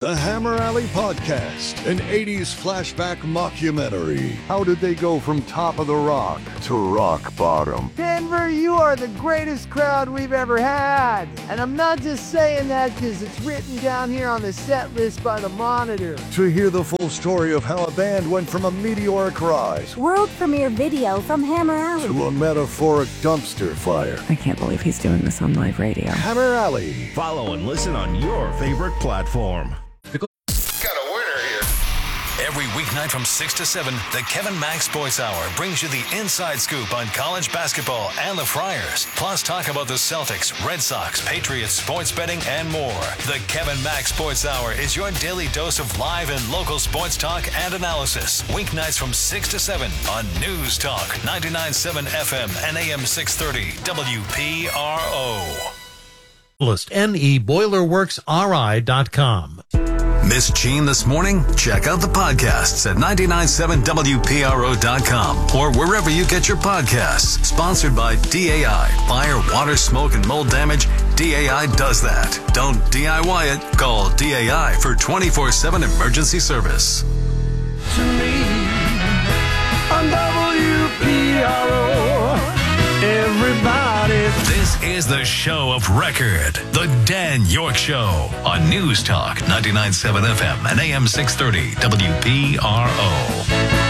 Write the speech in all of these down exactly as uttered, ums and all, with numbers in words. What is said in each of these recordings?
The Hammer Alley Podcast, an eighties flashback mockumentary. How did they go from top of the rock to rock bottom? Denver, you are the greatest crowd we've ever had. And I'm not just saying that because it's written down here on the set list by the Monitor. To hear the full story of how a band went from a meteoric rise, world premiere video from Hammer Alley, to a metaphoric dumpster fire. I can't believe he's doing this on live radio. Hammer Alley. Follow and listen on your favorite platform. Every weeknight from six to seven, the Kevin Mack Sports Hour brings you the inside scoop on college basketball and the Friars. Plus talk about the Celtics, Red Sox, Patriots, sports betting, and more. The Kevin Mack Sports Hour is your daily dose of live and local sports talk and analysis. Weeknights from six to seven on News Talk, ninety-nine point seven F M and A M six thirty W P R O. N E Boiler Works R I dot com. Miss Jean this morning? Check out the podcasts at ninety-nine point seven W P R O dot com or wherever you get your podcasts. Sponsored by D A I. Fire, water, smoke, and mold damage. D A I does that. Don't D I Y it. Call D A I for twenty-four seven emergency service. To me, on W P R O, everybody. This is the show of record. The Dan York Show on News Talk, ninety-nine point seven F M and A M six thirty W P R O.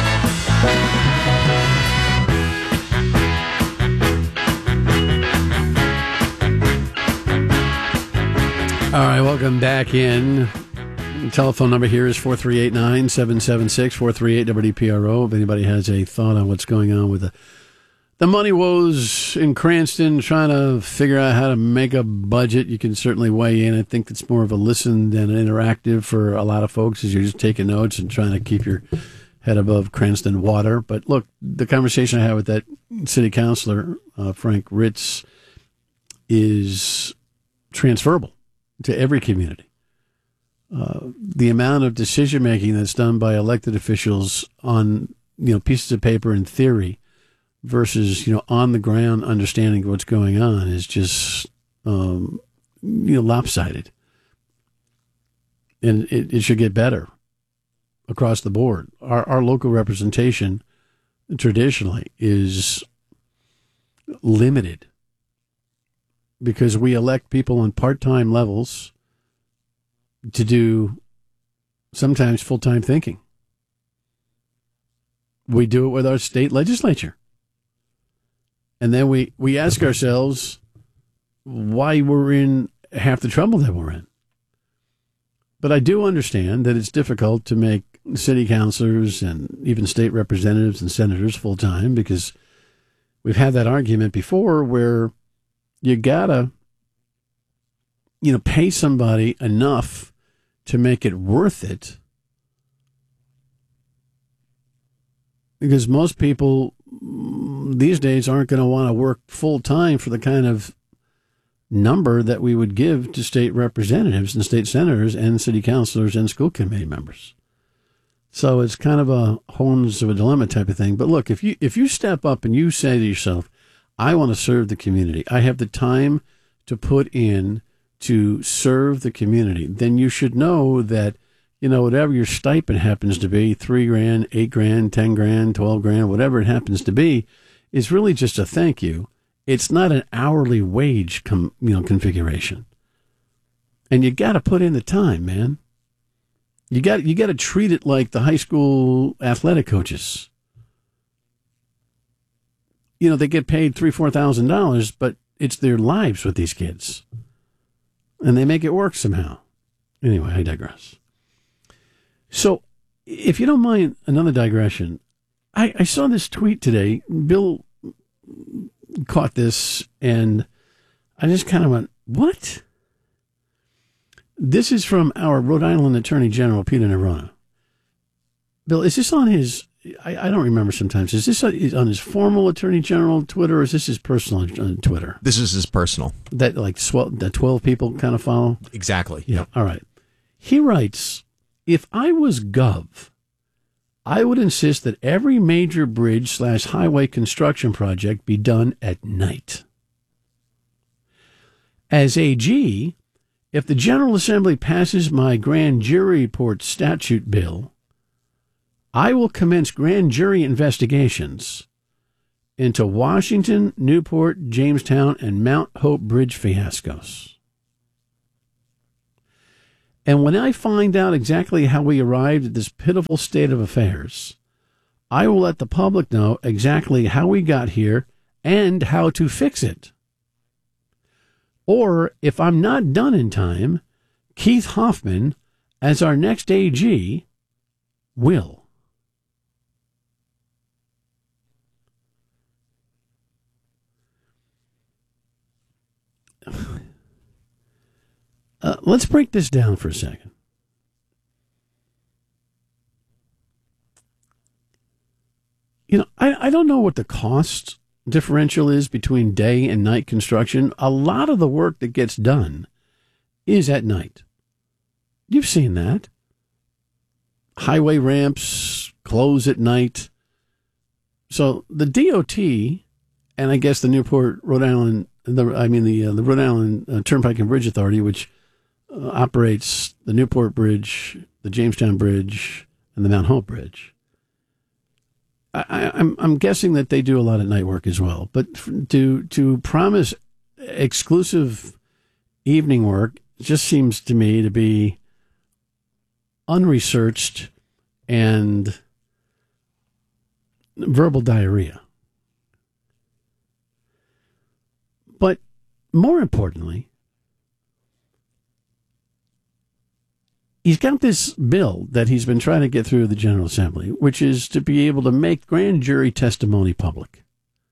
All right, welcome back in. The telephone number here is four three eight nine, seven seven six, four three eight W P R O. If anybody has a thought on what's going on with the The money woes in Cranston, trying to figure out how to make a budget, you can certainly weigh in. I think it's more of a listen than an interactive for a lot of folks as you're just taking notes and trying to keep your head above Cranston water. But look, the conversation I had with that city councilor, uh, Frank Ritz, is transferable to every community. Uh, the amount of decision-making that's done by elected officials on, you know, pieces of paper in theory versus, you know, on the ground understanding what's going on is just, um, you know, lopsided. And it, it should get better across the board. Our, our local representation traditionally is limited because we elect people on part-time levels to do sometimes full-time thinking. We do it with our state legislature. And then we, we ask ourselves why we're in half the trouble that we're in. But I do understand that it's difficult to make city councilors and even state representatives and senators full-time because we've had that argument before where you gotta, you know, pay somebody enough to make it worth it. Because most people these days aren't going to want to work full time for the kind of number that we would give to state representatives and state senators and city councilors and school committee members. So it's kind of a horns of a dilemma type of thing. But look, if you if you step up and you say to yourself, I want to serve the community, I have the time to put in to serve the community, then you should know that, you know, whatever your stipend happens to be, three grand, eight grand, ten grand, twelve grand, whatever it happens to be, is really just a thank you. It's not an hourly wage, com, you know, configuration. And you got to put in the time, man. You got you got to treat it like the high school athletic coaches. You know, they get paid three, four thousand dollars, but it's their lives with these kids, and they make it work somehow. Anyway, I digress. So, if you don't mind another digression, I, I saw this tweet today. Bill caught this, and I just kind of went, what? This is from our Rhode Island Attorney General, Peter Neronha. Bill, is this on his, I, I don't remember sometimes, is this on his formal Attorney General Twitter, or is this his personal Twitter? This is his personal. That, like, swell, that twelve people kind of follow? Exactly. Yeah, all right. He writes, if I was Gov, I would insist that every major bridge slash highway construction project be done at night. As A G, if the General Assembly passes my grand jury report statute bill, I will commence grand jury investigations into Washington, Newport, Jamestown, and Mount Hope Bridge fiascos. And when I find out exactly how we arrived at this pitiful state of affairs, I will let the public know exactly how we got here and how to fix it. Or, if I'm not done in time, Keith Hoffman, as our next A G, will. Uh, let's break this down for a second. You know, I, I don't know what the cost differential is between day and night construction. A lot of the work that gets done is at night. You've seen that. Highway ramps close at night. So the D O T, and I guess the Newport, Rhode Island, the, I mean the uh, the Rhode Island uh, Turnpike and Bridge Authority, which uh, operates the Newport Bridge, the Jamestown Bridge, and the Mount Hope Bridge. I, I'm I'm guessing that they do a lot of night work as well. But to to promise exclusive evening work just seems to me to be unresearched and verbal diarrhea. But more importantly, he's got this bill that he's been trying to get through the General Assembly, which is to be able to make grand jury testimony public.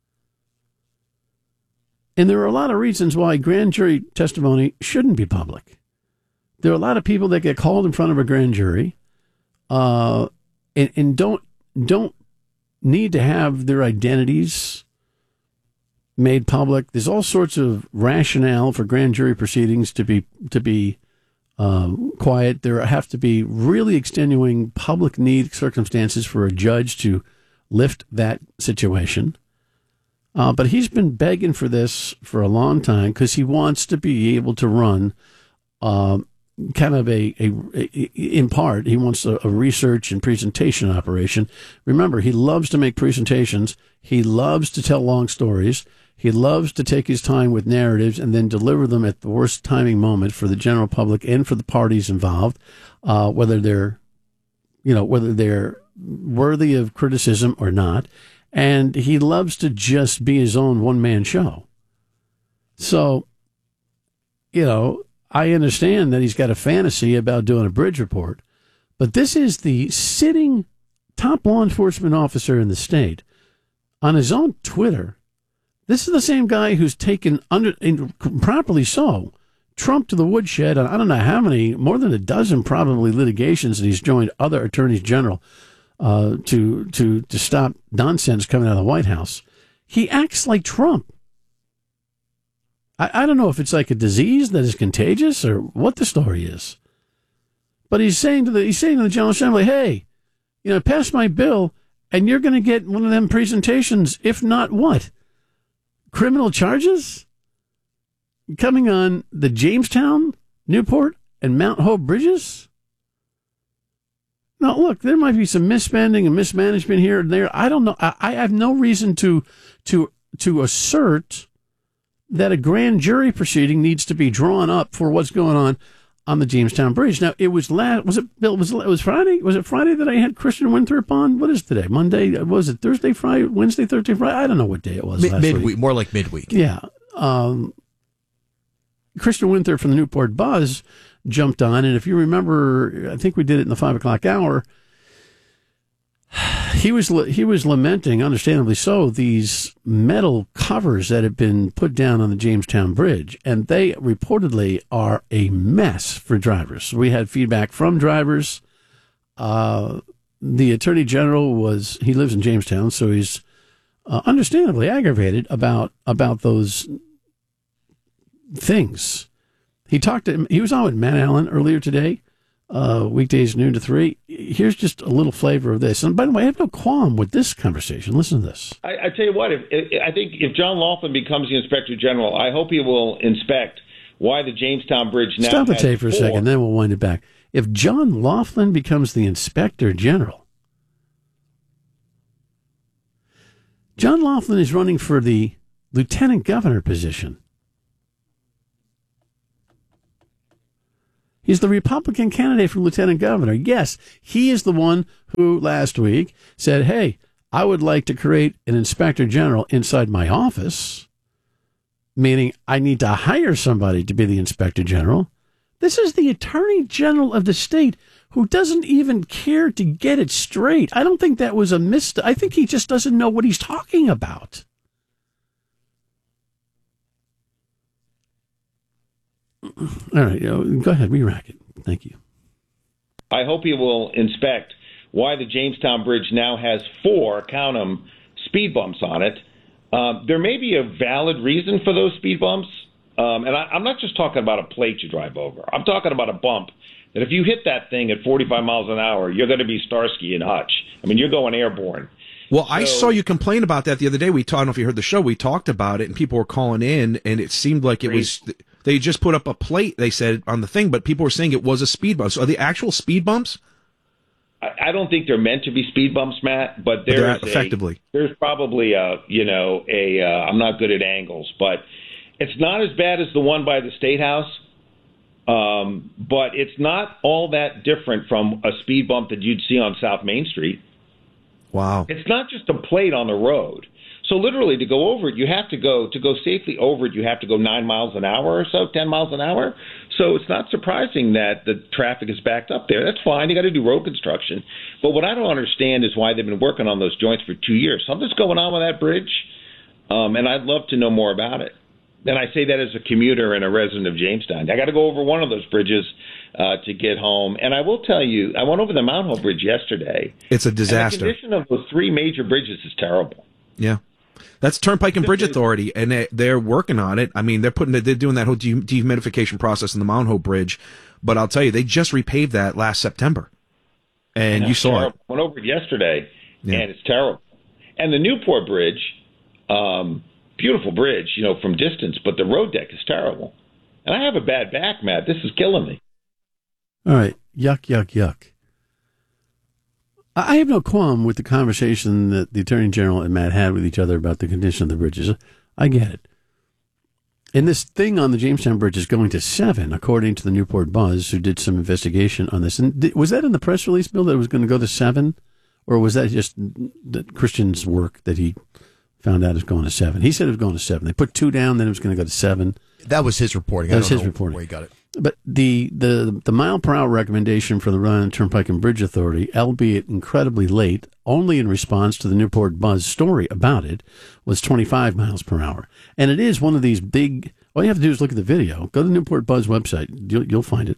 And there are a lot of reasons why grand jury testimony shouldn't be public. There are a lot of people that get called in front of a grand jury uh, and, and don't don't need to have their identities made public. There's all sorts of rationale for grand jury proceedings to be to be Um, quiet. There have to be really extenuating public need circumstances for a judge to lift that situation. Uh, but he's been begging for this for a long time because he wants to be able to run uh, kind of a, a, a, in part, he wants a, a research and presentation operation. Remember, he loves to make presentations. He loves to tell long stories. He loves to take his time with narratives and then deliver them at the worst timing moment for the general public and for the parties involved, uh, whether they're, you know, whether they're worthy of criticism or not. And he loves to just be his own one-man show. So, you know, I understand that he's got a fantasy about doing a bridge report, but this is the sitting top law enforcement officer in the state on his own Twitter. This is the same guy who's taken, under, and properly so, Trump to the woodshed on I don't know how many, more than a dozen probably litigations, and he's joined other attorneys general uh, to to to stop nonsense coming out of the White House. He acts like Trump. I, I don't know if it's like a disease that is contagious or what the story is, but he's saying to the he's saying to the General Assembly, "Hey, you know, pass my bill, and you're going to get one of them presentations. If not, what? Criminal charges coming on the Jamestown, Newport, and Mount Hope bridges?" Now, look, there might be some misspending and mismanagement here and there. I don't know. I, I have no reason to to to assert that a grand jury proceeding needs to be drawn up for what's going on on the Jamestown Bridge. Now, it was last. Was it Bill? Was it was Friday? Was it Friday that I had Christian Winthrop on? What is today? Monday? Was it Thursday? Friday? Wednesday? Thursday? Friday? I don't know what day it was. Mid, last midweek, week. More like midweek. Yeah. Um, Christian Winthrop from the Newport Buzz jumped on, and if you remember, I think we did it in the five o'clock hour. He was he was lamenting, understandably so, these metal covers that have been put down on the Jamestown Bridge, and they reportedly are a mess for drivers. We had feedback from drivers. Uh, the Attorney General was he lives in Jamestown, so he's uh, understandably aggravated about about those things. He talked to him. He was on with Matt Allen earlier today. Uh, weekdays noon to three. Here's just a little flavor of this. And by the way, I have no qualm with this conversation. Listen to this. I, I tell you what, if, if, I think if John Laughlin becomes the Inspector General, I hope he will inspect why the Jamestown Bridge now Stop the has tape for a four. second, then we'll wind it back. If John Laughlin becomes the Inspector General, John Laughlin is running for the Lieutenant Governor position. He's the Republican candidate for Lieutenant Governor. Yes, he is the one who last week said, hey, I would like to create an Inspector General inside my office, meaning I need to hire somebody to be the Inspector General. This is the Attorney General of the state who doesn't even care to get it straight. I don't think that was a mistake. I think he just doesn't know what he's talking about. All right, go ahead, re-rack it. Thank you. I hope he will inspect why the Jamestown Bridge now has four, count them, speed bumps on it. Uh, there may be a valid reason for those speed bumps. Um, and I, I'm not just talking about a plate you drive over. I'm talking about a bump that if you hit that thing at forty-five miles an hour, you're going to be Starsky and Hutch. I mean, you're going airborne. Well, so, I saw you complain about that the other day. We talked, I don't know if you heard the show. We talked about it, and people were calling in, and it seemed like it great. was... They just put up a plate, they said, on the thing, but people were saying it was a speed bump. So are the actual speed bumps? I, I don't think they're meant to be speed bumps, Matt, but they're there's effectively. A, there's probably a, you know, a, uh, I'm not good at angles, but it's not as bad as the one by the State House, um, but it's not all that different from a speed bump that you'd see on South Main Street. Wow. It's not just a plate on the road. So literally, to go over it, you have to go to go safely over it. You have to go nine miles an hour or so, ten miles an hour. So it's not surprising that the traffic is backed up there. That's fine. You got to do road construction. But what I don't understand is why they've been working on those joints for two years. Something's going on with that bridge, um, and I'd love to know more about it. And I say that as a commuter and a resident of Jamestown. I got to go over one of those bridges uh, to get home. And I will tell you, I went over the Mount Hope Bridge yesterday. It's a disaster. And the condition of those three major bridges is terrible. Yeah. That's Turnpike and Bridge Authority, and they, they're working on it. I mean, they're putting they're doing that whole dehumidification process in the Mount Hope Bridge. But I'll tell you, they just repaved that last September, and you saw terrible. it. Went over it yesterday, yeah. and it's terrible. And the Newport Bridge, um, beautiful bridge, you know, from distance, but the road deck is terrible. And I have a bad back, Matt. This is killing me. All right, yuck, yuck, yuck. I have no qualm with the conversation that the Attorney General and Matt had with each other about the condition of the bridges. I get it. And this thing on the Jamestown Bridge is going to seven, according to the Newport Buzz, who did some investigation on this. And th- was that in the press release, Bill, that it was going to go to seven? Or was that just Christian's work that he found out is going to seven? He said it was going to seven. They put two down, then it was going to go to seven. That was his reporting. That I was don't his know reporting. Where he got it. But the, the, the mile per hour recommendation for the Rhode Island Turnpike and Bridge Authority, albeit incredibly late, only in response to the Newport Buzz story about it, was twenty-five miles per hour. And it is one of these big, all you have to do is look at the video. Go to the Newport Buzz website. You'll, you'll find it.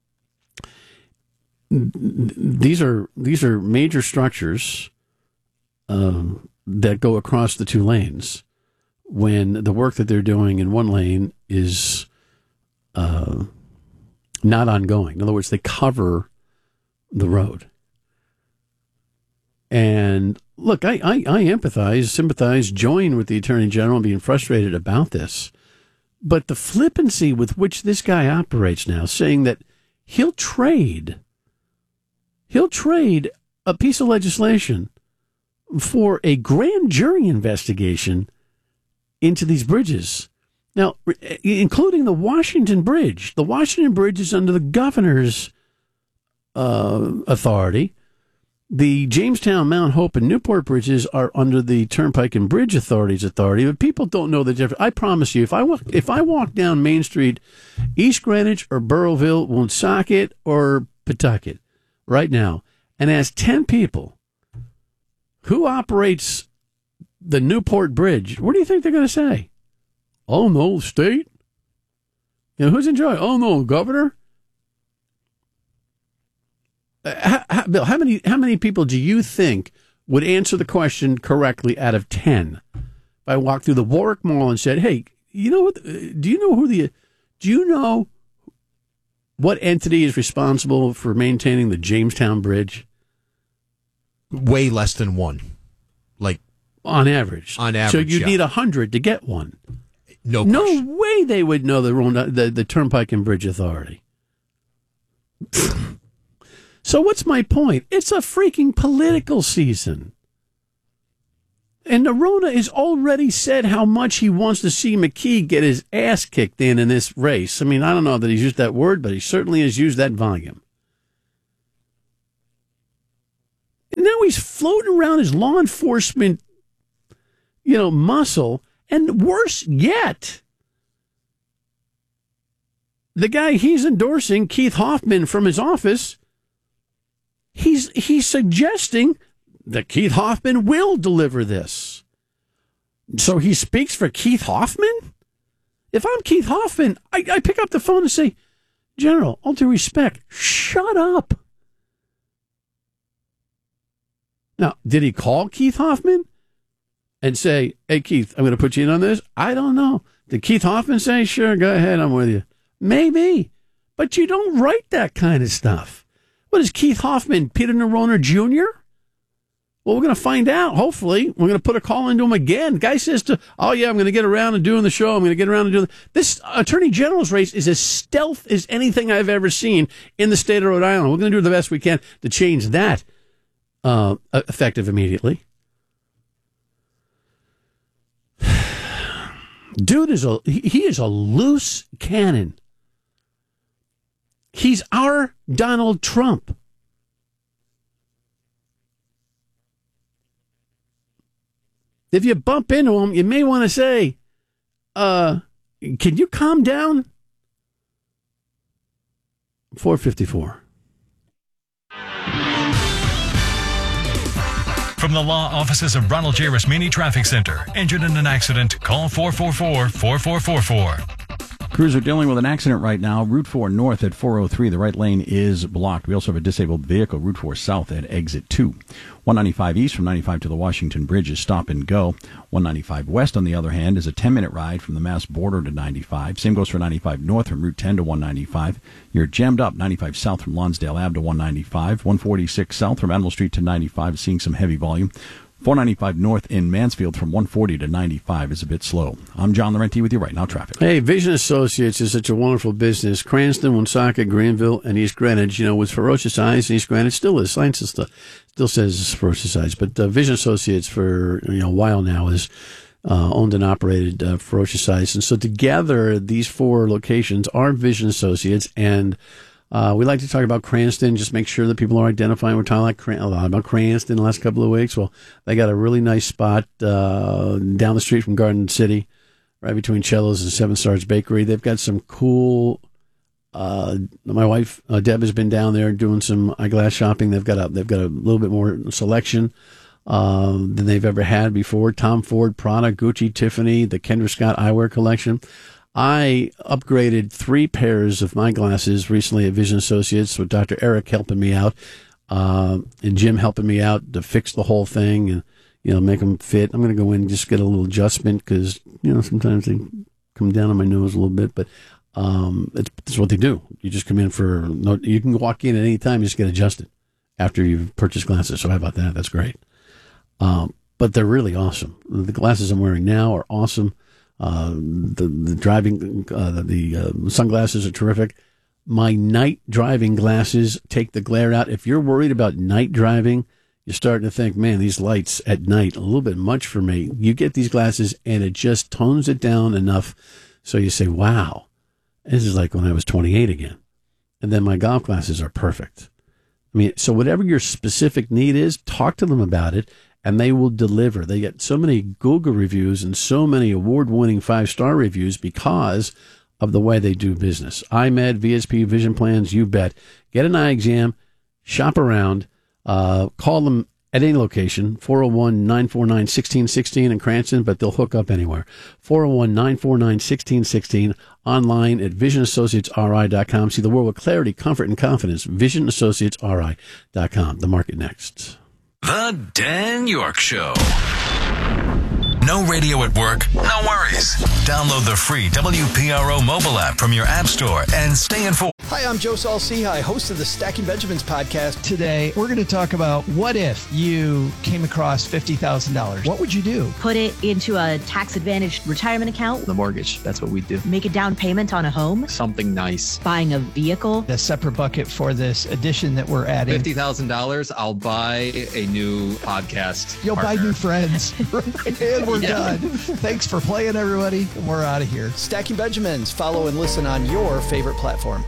These are, these are major structures um, that go across the two lanes when the work that they're doing in one lane is uh, not ongoing. In other words, they cover the road. And look, I, I, I empathize, sympathize, join with the Attorney General being frustrated about this. But the flippancy with which this guy operates now, saying that he'll trade, he'll trade a piece of legislation for a grand jury investigation into these bridges. Now, including the Washington Bridge. The Washington Bridge is under the governor's uh, authority. The Jamestown, Mount Hope, and Newport bridges are under the Turnpike and Bridge Authority's authority. But people don't know the difference. I promise you, if I walk, if I walk down Main Street, East Greenwich or Burrillville, Woonsocket or Pawtucket, right now, and ask ten people who operates the Newport Bridge, what do you think they're going to say? Oh, no, state? You know, who's in charge? Oh, no, governor? Uh, how, how, Bill, how many how many people do you think would answer the question correctly out of ten? If I walked through the Warwick Mall and said, hey, you know what? Do you know who the, do you know what entity is responsible for maintaining the Jamestown Bridge? Way less than one. Like, on average. On average, So you yeah. need a hundred to get one. No no question. way they would know the, the the Turnpike and Bridge Authority. So what's my point? It's a freaking political season. And Nerona has already said how much he wants to see McKee get his ass kicked in in this race. I mean, I don't know that he's used that word, but he certainly has used that volume. And now he's floating around his law enforcement, you know, muscle. And worse yet, the guy he's endorsing, Keith Hoffman from his office, he's he's suggesting that Keith Hoffman will deliver this. So he speaks for Keith Hoffman? If I'm Keith Hoffman, I, I pick up the phone and say, General, all due respect, shut up. Now, did he call Keith Hoffman and say, hey, Keith, I'm going to put you in on this? I don't know. Did Keith Hoffman say, sure, go ahead, I'm with you? Maybe. But you don't write that kind of stuff. What is Keith Hoffman, Peter Nerona Junior? Well, we're going to find out, hopefully. We're going to put a call into him again. Guy says to, oh, yeah, I'm going to get around and doing the show. I'm going to get around and doing this. Attorney General's race is as stealth as anything I've ever seen in the state of Rhode Island. We're going to do the best we can to change that uh, effective immediately. Dude is a, he is a loose cannon. He's our Donald Trump. If you bump into him, you may want to say, uh, can you calm down? four fifty-four. From the law offices of Ronald J. Rasmini Traffic Center. Injured in an accident? Call four four four, four four four four. Crews are dealing with an accident right now. Route four north at four oh three. The right lane is blocked. We also have a disabled vehicle. Route four south at exit two. one ninety-five east from ninety-five to the Washington Bridge is stop and go. one ninety-five west, on the other hand, is a ten-minute ride from the Mass border to ninety-five. Same goes for ninety-five north from Route ten to one ninety-five. You're jammed up ninety-five south from Lonsdale Avenue to one ninety-five. one forty-six south from Admiral Street to ninety-five, seeing some heavy volume. four ninety-five north in Mansfield from one forty to ninety-five is a bit slow. I'm John Laurenti with you right now, traffic. Hey, Vision Associates is such a wonderful business. Cranston, Woonsocket, Greenville, and East Greenwich, you know, with ferocious eyes, East Greenwich still is. Science still, still says it's ferocious eyes. But uh, Vision Associates for you know a while now is uh, owned and operated uh, ferocious eyes. And so together, these four locations are Vision Associates, and Uh, we like to talk about Cranston, just make sure that people are identifying. We're talking like Cran- a lot about Cranston the last couple of weeks. Well, they got a really nice spot uh, down the street from Garden City, right between Cello's and Seven Stars Bakery. They've got some cool. Uh, my wife uh, Deb has been down there doing some eyeglass shopping. They've got a they've got a little bit more selection uh, than they've ever had before. Tom Ford, Prada, Gucci, Tiffany, the Kendra Scott eyewear collection. I upgraded three pairs of my glasses recently at Vision Associates with Doctor Eric helping me out, uh, and Jim helping me out to fix the whole thing and, you know, make them fit. I'm going to go in and just get a little adjustment because, you know, sometimes they come down on my nose a little bit, but um, it's, it's what they do. You just come in for, no, you can walk in at any time, you just get adjusted after you've purchased glasses. So how about that? That's great. Um, but they're really awesome. The glasses I'm wearing now are awesome. Uh, the, the driving, uh, the uh, sunglasses are terrific. My night driving glasses take the glare out. If you're worried about night driving, you're starting to think, man, these lights at night, a little bit much for me. You get these glasses and it just tones it down enough. So you say, wow, this is like when I was twenty-eight again. And then my golf glasses are perfect. I mean, so whatever your specific need is, talk to them about it. And they will deliver. They get so many Google reviews and so many award-winning five-star reviews because of the way they do business. iMed, V S P, Vision Plans, you bet. Get an eye exam, shop around, uh, call them at any location, four oh one, nine four nine, one six one six in Cranston, but they'll hook up anywhere. four oh one, nine four nine, one six one six, online at vision associates r i dot com. See the world with clarity, comfort, and confidence. vision associates r i dot com. The market next. The Dan York Show. No radio at work? No worries. Download the free W P R O mobile app from your app store and stay informed. Hi, I'm Joe Saul-Sehy, host of the Stacking Benjamins podcast. Today, we're going to talk about what if you came across fifty thousand dollars. What would you do? Put it into a tax-advantaged retirement account. The mortgage, that's what we do. Make a down payment on a home. Something nice. Buying a vehicle. A separate bucket for this addition that we're adding. fifty thousand dollars, I'll buy a new podcast You'll partner. buy new friends. And we're Yeah. done. Thanks for playing, everybody. We're out of here. Stacking Benjamins. Follow and listen on your favorite platform.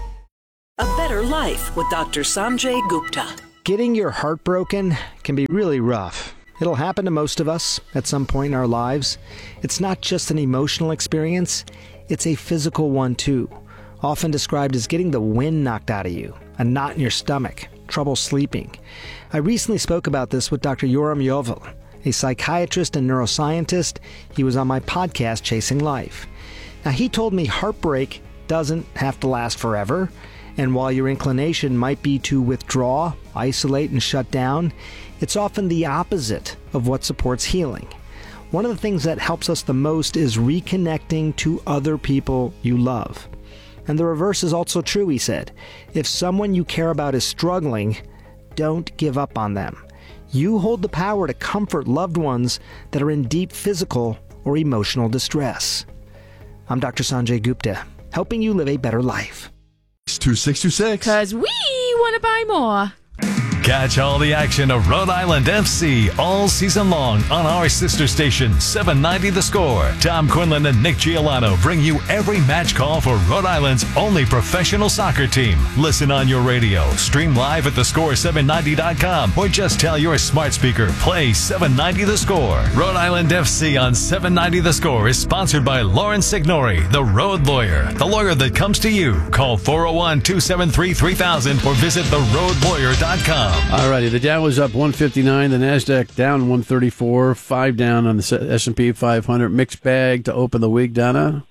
A Better Life with Doctor Sanjay Gupta. Getting your heart broken can be really rough. It'll happen to most of us at some point in our lives. It's not just an emotional experience, it's a physical one too. Often described as getting the wind knocked out of you, a knot in your stomach, trouble sleeping. I recently spoke about this with Doctor Yoram Yovel, a psychiatrist and neuroscientist. He was on my podcast, Chasing Life. Now, he told me heartbreak doesn't have to last forever. And while your inclination might be to withdraw, isolate, and shut down, it's often the opposite of what supports healing. One of the things that helps us the most is reconnecting to other people you love. And the reverse is also true, he said. If someone you care about is struggling, don't give up on them. You hold the power to comfort loved ones that are in deep physical or emotional distress. I'm Doctor Sanjay Gupta, helping you live a better life. two six two six. Because we want to buy more. Catch all the action of Rhode Island F C all season long on our sister station, seven ninety The Score. Tom Quinlan and Nick Giolano bring you every match call for Rhode Island's only professional soccer team. Listen on your radio, stream live at the score seven ninety dot com, or just tell your smart speaker, play seven ninety The Score. Rhode Island F C on seven ninety The Score is sponsored by Lauren Signori, the Road Lawyer, the lawyer that comes to you. Call four oh one, two seven three, three thousand or visit the road lawyer dot com. All righty, the Dow was up one fifty-nine, the NASDAQ down one thirty-four, five down on the S and P five hundred. Mixed bag to open the week, Donna?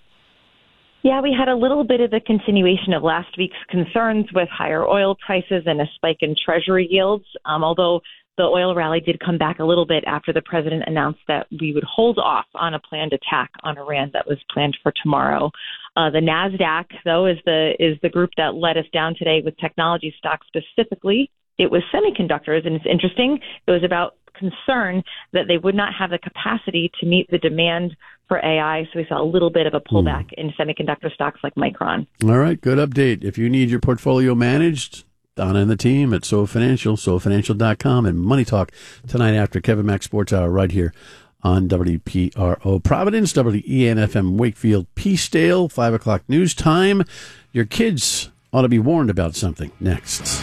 Yeah, we had a little bit of a continuation of last week's concerns with higher oil prices and a spike in Treasury yields, um, although the oil rally did come back a little bit after the president announced that we would hold off on a planned attack on Iran that was planned for tomorrow. Uh, the NASDAQ, though, is the is the group that led us down today with technology stocks specifically. It was semiconductors, and it's interesting. It was about concern that they would not have the capacity to meet the demand for A I, so we saw a little bit of a pullback mm. in semiconductor stocks like Micron. All right, good update. If you need your portfolio managed, Donna and the team at So Financial, so financial dot com, and Money Talk tonight after Kevin Mack Sports Hour right here on W P R O Providence, W E N F M Wakefield, Peacedale, five o'clock news time. Your kids ought to be warned about something next.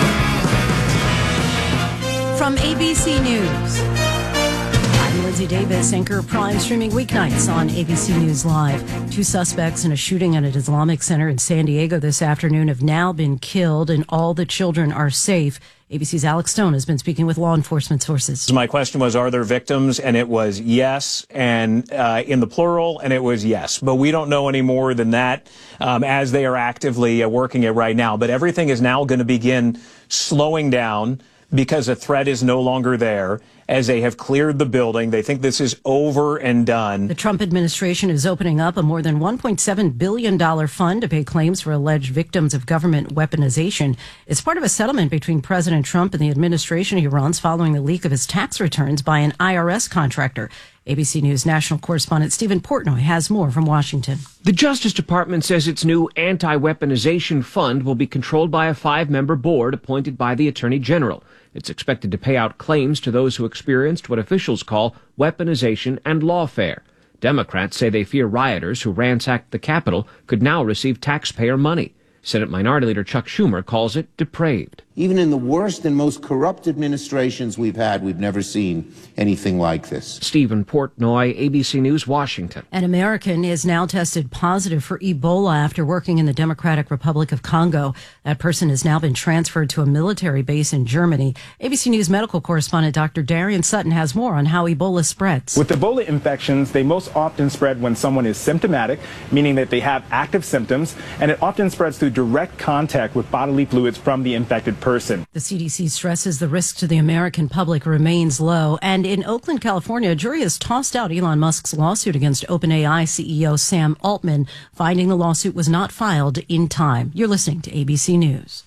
From A B C News, I'm Lindsay Davis, anchor Prime, streaming weeknights on A B C News Live. Two suspects in a shooting at an Islamic center in San Diego this afternoon have now been killed, and all the children are safe. A B C's Alex Stone has been speaking with law enforcement sources. So my question was, are there victims? And it was yes, and uh, in the plural, and it was yes. But we don't know any more than that um, as they are actively uh, working it right now. But everything is now going to begin slowing down because a threat is no longer there. As they have cleared the building, they think this is over and done. The Trump administration is opening up a more than one point seven billion dollars fund to pay claims for alleged victims of government weaponization. It's part of a settlement between President Trump and the administration he runs following the leak of his tax returns by an I R S contractor. A B C News national correspondent Stephen Portnoy has more from Washington. The Justice Department says its new anti-weaponization fund will be controlled by a five-member board appointed by the Attorney General. It's expected to pay out claims to those who experienced what officials call weaponization and lawfare. Democrats say they fear rioters who ransacked the Capitol could now receive taxpayer money. Senate Minority Leader Chuck Schumer calls it depraved. Even in the worst and most corrupt administrations we've had, we've never seen anything like this. Stephen Portnoy, A B C News, Washington. An American is now tested positive for Ebola after working in the Democratic Republic of Congo. That person has now been transferred to a military base in Germany. A B C News medical correspondent Doctor Darian Sutton has more on how Ebola spreads. With Ebola infections, they most often spread when someone is symptomatic, meaning that they have active symptoms, and it often spreads through direct contact with bodily fluids from the infected person. person. The C D C stresses the risk to the American public remains low. And in Oakland, California, a jury has tossed out Elon Musk's lawsuit against OpenAI C E O Sam Altman, finding the lawsuit was not filed in time. You're listening to A B C News.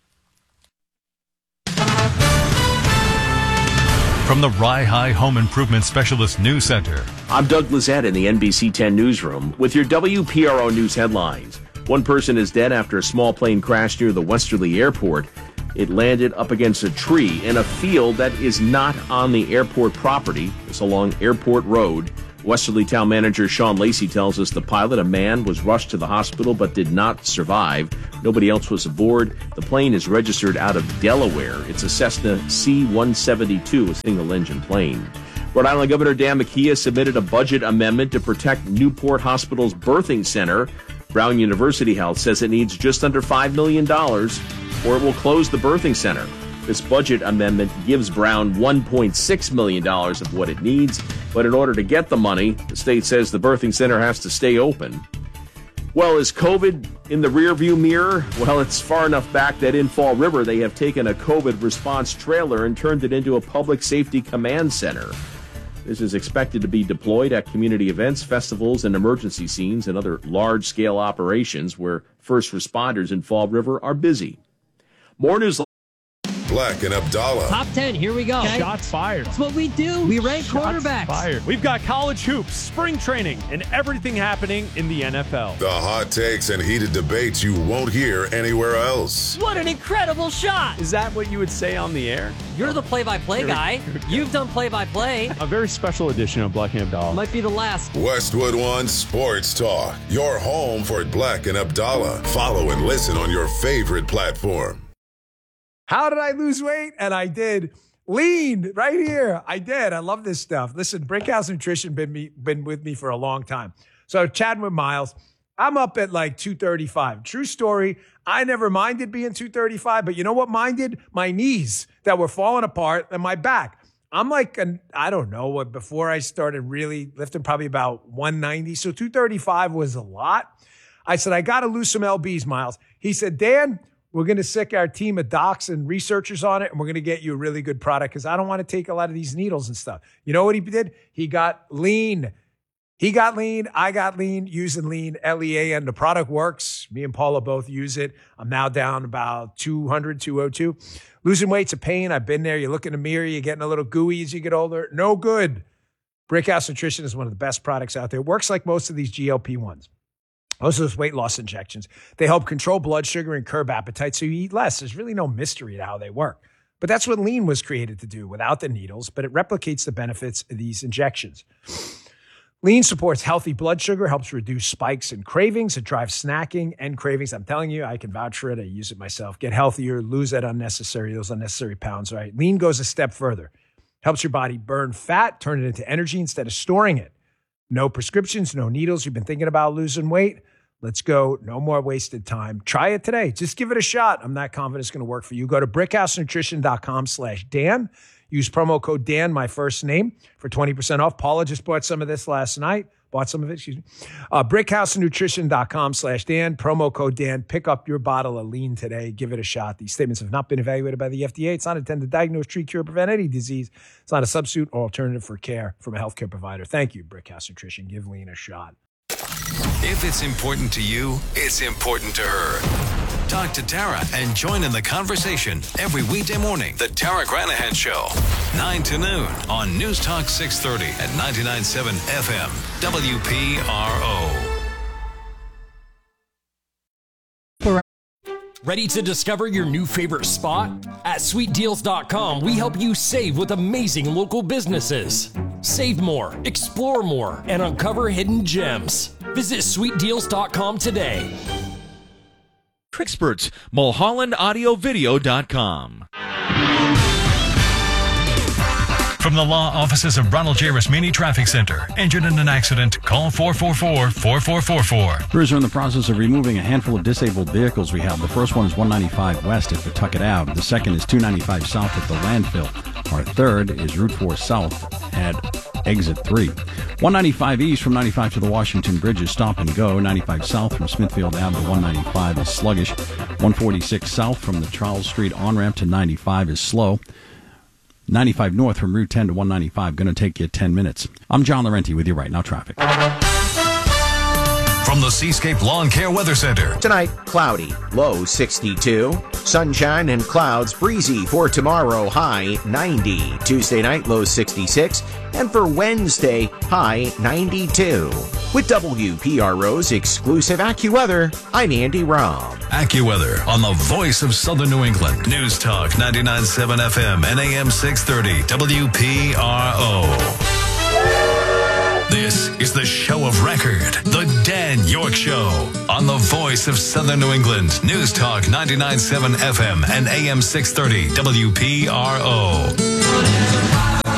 From the Rye High Home Improvement Specialist News Center. I'm Doug Lizette in the N B C ten newsroom with your W P R O News headlines. One person is dead after a small plane crashed near the Westerly Airport. It landed up against a tree in a field that is not on the airport property. It's along Airport Road. Westerly Town Manager Sean Lacey tells us the pilot, a man, was rushed to the hospital but did not survive. Nobody else was aboard. The plane is registered out of Delaware. It's a Cessna C one seventy-two, a single-engine plane. Rhode Island Governor Dan McKee submitted a budget amendment to protect Newport Hospital's birthing center. Brown University Health says it needs just under five million dollars or it will close the birthing center. This budget amendment gives Brown one point six million dollars of what it needs, but in order to get the money, the state says the birthing center has to stay open. Well, is COVID in the rearview mirror? Well, it's far enough back that in Fall River they have taken a COVID response trailer and turned it into a public safety command center. This is expected to be deployed at community events, festivals, and emergency scenes and other large-scale operations where first responders in Fall River are busy. More news. Black and Abdallah. Top ten, here we go. Okay. Shots fired. That's what we do. We rank Shots quarterbacks. Fired. We've got college hoops, spring training, and everything happening in the N F L. The hot takes and heated debates you won't hear anywhere else. What an incredible shot. Is that what you would say on the air? You're the play-by-play guy. You've done play-by-play. A very special edition of Black and Abdallah. Might be the last. Westwood One Sports Talk. Your home for Black and Abdallah. Follow and listen on your favorite platform. How did I lose weight? And I did. Lean right here. I did. I love this stuff. Listen, Brickhouse Nutrition been me been with me for a long time. So chatting with Miles, I'm up at like two thirty-five. True story. I never minded being two thirty-five, but you know what minded? My knees that were falling apart and my back. I'm like, an, I don't know what, before I started really lifting, probably about one ninety. So two thirty-five was a lot. I said, I got to lose some L Bs, Miles. He said, Dan, we're going to sick our team of docs and researchers on it, and we're going to get you a really good product because I don't want to take a lot of these needles and stuff. You know what he did? He got lean. He got lean. I got lean using lean, L E A N. The product works. Me and Paula both use it. I'm now down about two hundred, two oh two. Losing weight's a pain. I've been there. You look in the mirror. You're getting a little gooey as you get older. No good. Brickhouse Nutrition is one of the best products out there. It works like most of these G L P ones. Most of those weight loss injections, they help control blood sugar and curb appetite so you eat less. There's really no mystery to how they work. But that's what lean was created to do without the needles, but it replicates the benefits of these injections. Lean supports healthy blood sugar, helps reduce spikes and cravings. It drives snacking and cravings. I'm telling you, I can vouch for it. I use it myself. Get healthier, lose that unnecessary, those unnecessary pounds, right? Lean goes a step further. Helps your body burn fat, turn it into energy instead of storing it. No prescriptions, no needles. You've been thinking about losing weight? Let's go. No more wasted time. Try it today. Just give it a shot. I'm not confident it's going to work for you. Go to brickhousenutrition.com slash Dan. Use promo code Dan, my first name, for twenty percent off. Paula just bought some of this last night. Bought some of it, excuse me. Uh, brickhousenutrition.com slash Dan. Promo code Dan. Pick up your bottle of lean today. Give it a shot. These statements have not been evaluated by the F D A. It's not intended to diagnose, treat, cure, prevent any disease. It's not a substitute or alternative for care from a healthcare provider. Thank you, Brickhouse Nutrition. Give lean a shot. If it's important to you, it's important to her. Talk to Tara and join in the conversation every weekday morning. The Tara Granahan Show, nine to noon on News Talk six thirty at ninety-nine point seven F M, W P R O. Ready to discover your new favorite spot? At sweet deals dot com, we help you save with amazing local businesses. Save more, explore more, and uncover hidden gems. Visit sweet deals dot com today. Experts, Mulholland Audio Video dot com. From the law offices of Ronald J. Rasmini Traffic Center. Injured in an accident? Call four four four, four four four four. Crews are in the process of removing a handful of disabled vehicles we have. The first one is one ninety-five west at Pawtucket Ave. The second is two ninety-five south at the landfill. Our third is Route four south at Exit three. one ninety-five east from ninety-five to the Washington Bridge is stop and go. ninety-five south from Smithfield Avenue to one ninety-five is sluggish. one forty-six south from the Charles Street on-ramp to ninety-five is slow. ninety-five north from Route ten to one ninety-five, going to take you ten minutes. I'm John Laurenti with you right now, traffic. From the Seascape Lawn Care Weather Center. Tonight, cloudy, low sixty-two. Sunshine and clouds, breezy for tomorrow, high ninety. Tuesday night, low sixty-six. And for Wednesday, high ninety-two. With W P R O's exclusive AccuWeather, I'm Andy Robb. AccuWeather on the voice of Southern New England. News Talk ninety-nine point seven F M and A M six thirty W P R O. This is the show of record, The Dan York Show, on the voice of Southern New England. News Talk ninety-nine point seven F M and A M six thirty W P R O.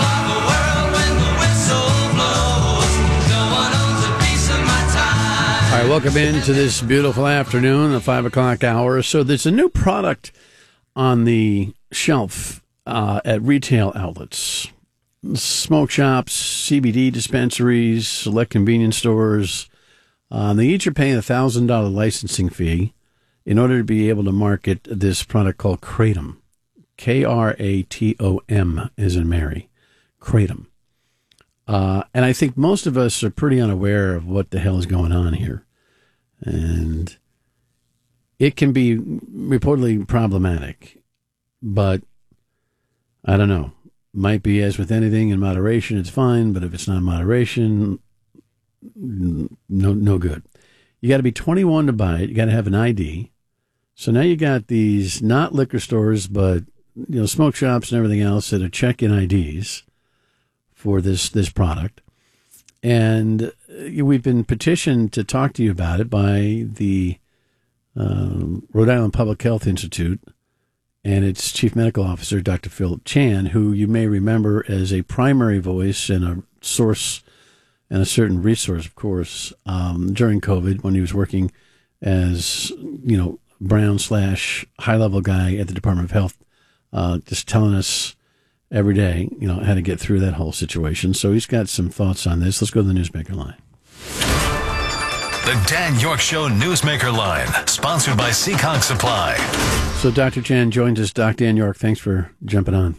All right, welcome into this beautiful afternoon, the five o'clock hour. So there's a new product on the shelf uh, at retail outlets. Smoke shops, C B D dispensaries, select convenience stores, uh, they each are paying a one thousand dollars licensing fee in order to be able to market this product called Kratom. K R A T O M as in Mary. Kratom. Uh, and I think most of us are pretty unaware of what the hell is going on here. And it can be reportedly problematic, but I don't know. Might be, as with anything, in moderation, it's fine, but if it's not moderation, no no good. You got to be twenty-one to buy it. You got to have an I D. So now you got these not liquor stores, but you know, smoke shops and everything else that are checking I Ds for this this product. And we've been petitioned to talk to you about it by the uh, Rhode Island Public Health Institute and its chief medical officer, Doctor Philip Chan, who you may remember as a primary voice and a source and a certain resource, of course, um, during COVID when he was working as, you know, Brown slash high-level guy at the Department of Health, uh, just telling us every day, you know, how to get through that whole situation. So he's got some thoughts on this. Let's go to the Newsmaker line. The Dan York Show Newsmaker line, sponsored by Seekonk Supply. So Doctor Chan joins us. Doctor Dan York, thanks for jumping on.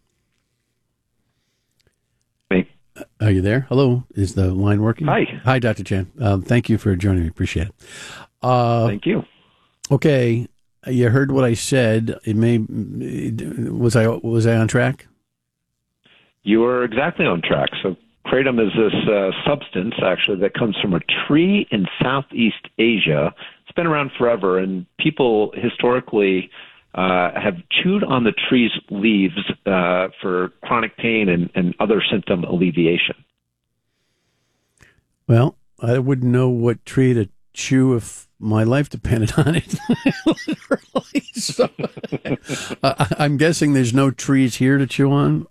Hey. Are you there? Hello. Is the line working? Hi. Hi, Doctor Chan. Um, thank you for joining me. Appreciate it. Uh, thank you. Okay. You heard what I said. It may was I was I on track? You were exactly on track. So kratom is this uh, substance, actually, that comes from a tree in Southeast Asia. It's been around forever, and people historically uh, have chewed on the tree's leaves uh, for chronic pain and, and other symptom alleviation. Well, I wouldn't know what tree to chew if my life depended on it. Literally. So, uh, I'm guessing there's no trees here to chew on.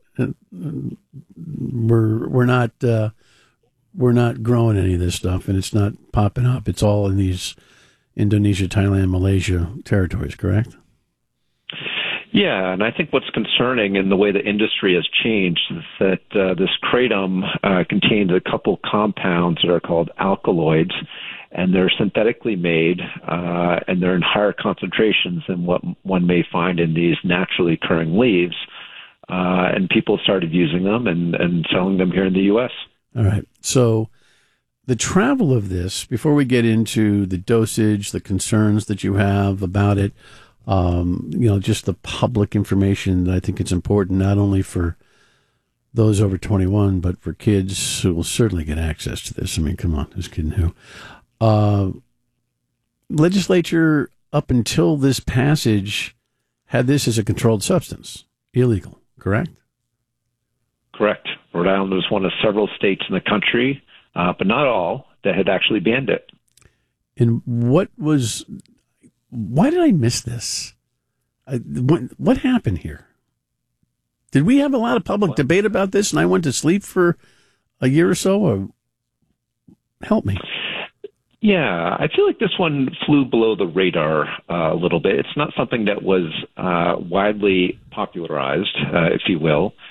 We're we're not uh, we're not growing any of this stuff, and it's not popping up. It's all in these Indonesia, Thailand, Malaysia territories, correct? Yeah, and I think what's concerning in the way the industry has changed is that uh, this kratom uh, contains a couple compounds that are called alkaloids, and they're synthetically made, uh, and they're in higher concentrations than what one may find in these naturally occurring leaves. Uh, and people started using them and, and selling them here in the U S. All right. So the travel of this, before we get into the dosage, the concerns that you have about it, um, you know, just the public information, I think it's important not only for those over twenty-one, but for kids who will certainly get access to this. I mean, come on, who's kidding who? Uh, legislature, up until this passage, had this as a controlled substance, illegal. Correct? Correct. Rhode Island was one of several states in the country, uh, but not all, that had actually banned it. And what was, why did I miss this? I, what, what happened here? Did we have a lot of public what? debate about this and I went to sleep for a year or so? Or help me. Yeah, I feel like this one flew below the radar uh, a little bit. It's not something that was uh, widely popularized, uh, if you will.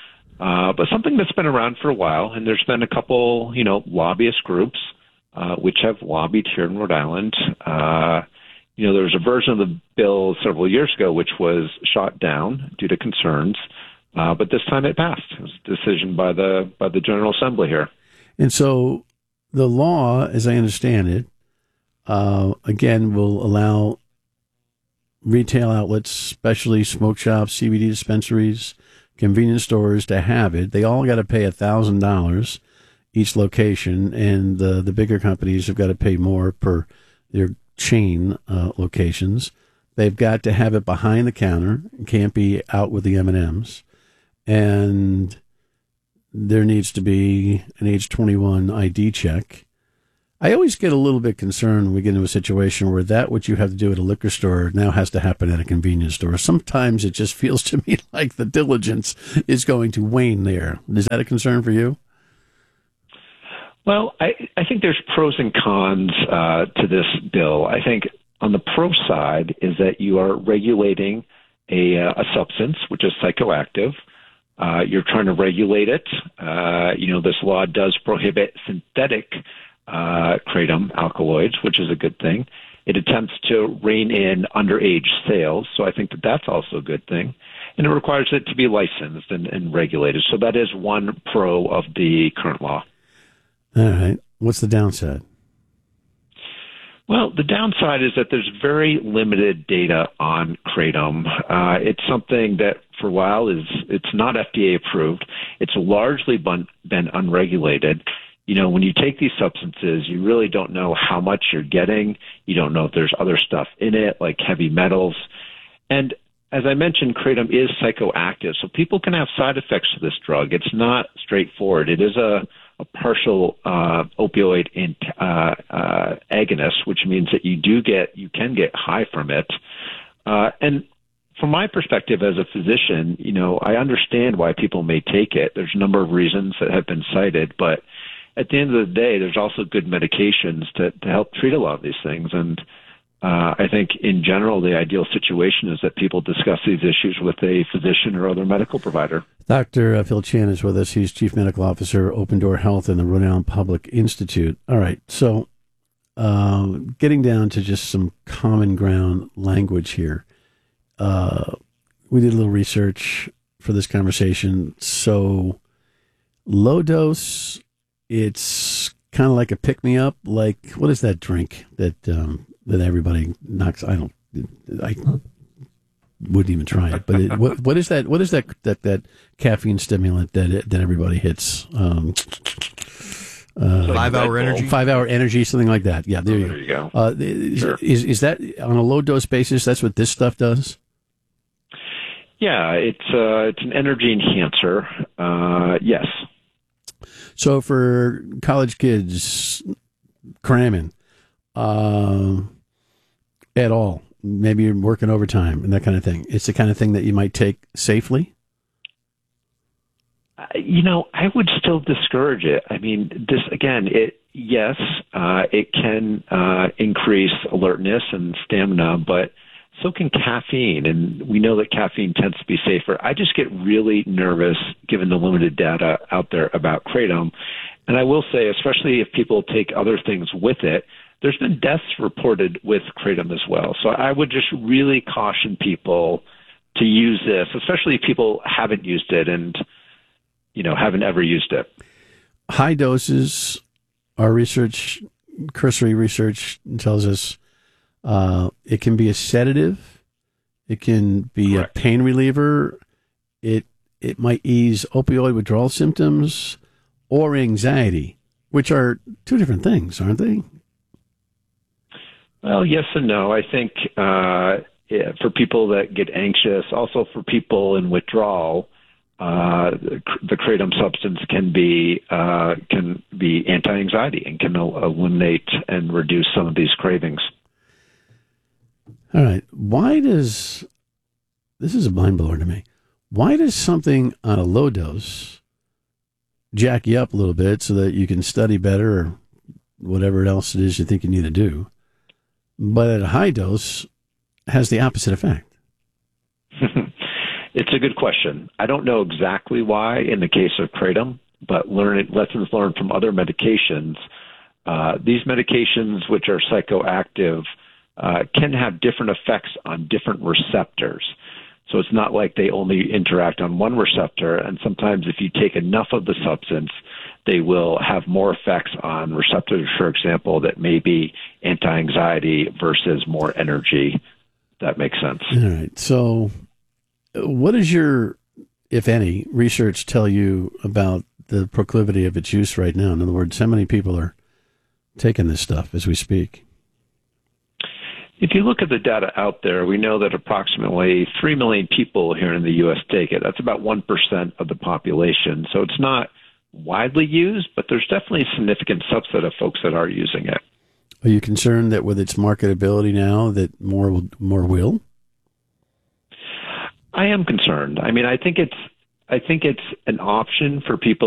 uh, but something that's been around for a while. And there's been a couple, you know, lobbyist groups uh, which have lobbied here in Rhode Island. Uh, you know, there was a version of the bill several years ago which was shot down due to concerns, uh, but this time it passed. It was a decision by the by the General Assembly here. And so the law, as I understand it, uh, again, will allow retail outlets, especially smoke shops, C B D dispensaries, convenience stores to have it. They all got to pay one thousand dollars each location, and the, the bigger companies have got to pay more per their chain uh, locations. They've got to have it behind the counter. It can't be out with the M and M's. And there needs to be an age twenty-one I D check. I always get a little bit concerned when we get into a situation where that what you have to do at a liquor store now has to happen at a convenience store. Sometimes it just feels to me like the diligence is going to wane there. Is that a concern for you? Well, I, I think there's pros and cons uh, to this bill. I think on the pro side is that you are regulating a, uh, a substance, which is psychoactive. Uh, you're trying to regulate it. Uh, you know, this law does prohibit synthetic uh, kratom alkaloids, which is a good thing. It attempts to rein in underage sales, so I think that that's also a good thing. And it requires it to be licensed and, and regulated. So that is one pro of the current law. All right. What's the downside? Well, the downside is that there's very limited data on kratom. Uh, it's something that for a while is it's not F D A approved. It's largely been, been unregulated. You know, when you take these substances, you really don't know how much you're getting. You don't know if there's other stuff in it, like heavy metals. And as I mentioned, kratom is psychoactive, so people can have side effects to this drug. It's not straightforward. It is a, a partial uh, opioid in, uh, uh, agonist, which means that you do get, you can get high from it. Uh, and from my perspective as a physician, you know, I understand why people may take it. There's a number of reasons that have been cited, but at the end of the day, there's also good medications to, to help treat a lot of these things. And uh, I think in general, the ideal situation is that people discuss these issues with a physician or other medical provider. Doctor Phil Chan is with us. He's Chief Medical Officer, Open Door Health and the Rhode Island Public Institute. All right. So uh, getting down to just some common ground language here. Uh, we did a little research for this conversation. So low dose, it's kind of like a pick-me-up. Like, what is that drink that um, that everybody knocks? I don't. I wouldn't even try it. But it, what what is that? What is that that, that caffeine stimulant that that everybody hits? Um, uh, five hour energy. Five hour energy, something like that. Yeah, there, oh, you, there you go. Uh, is, sure. is is that on a low dose basis? That's what this stuff does. Yeah, it's uh, it's an energy enhancer. Uh, yes. So for college kids cramming uh, at all, maybe you're working overtime and that kind of thing, it's the kind of thing that you might take safely? Uh, you know, I would still discourage it. I mean, this, again, it yes, uh, it can uh, increase alertness and stamina, but so can caffeine, and we know that caffeine tends to be safer. I just get really nervous given the limited data out there about kratom. And I will say, especially if people take other things with it, there's been deaths reported with kratom as well. So I would just really caution people to use this, especially if people haven't used it and, you know, haven't ever used it. High doses, our research, cursory research tells us, Uh, it can be a sedative. It can be Correct. a pain reliever. It it might ease opioid withdrawal symptoms or anxiety, which are two different things, aren't they? Well, yes and no. I think uh, yeah, for people that get anxious, also for people in withdrawal, uh, the, the kratom substance can be uh, can be anti-anxiety and can eliminate and reduce some of these cravings. All right. Why does, this is a mind blower to me, why does something on a low dose jack you up a little bit so that you can study better or whatever else it is you think you need to do, but at a high dose has the opposite effect? It's a good question. I don't know exactly why in the case of kratom, but learning lessons learned from other medications. Uh, these medications, which are psychoactive, uh, can have different effects on different receptors. So it's not like they only interact on one receptor. And sometimes if you take enough of the substance, they will have more effects on receptors, for example, that may be anti-anxiety versus more energy. That makes sense. All right. So what does your, if any, research tell you about the proclivity of its use right now? In other words, how many people are taking this stuff as we speak? If you look at the data out there, we know that approximately three million people here in the U S take it. That's about one percent of the population. So it's not widely used, but there's definitely a significant subset of folks that are using it. Are you concerned that with its marketability now that more will, more will? I am concerned. I mean, I think it's I think it's an option for people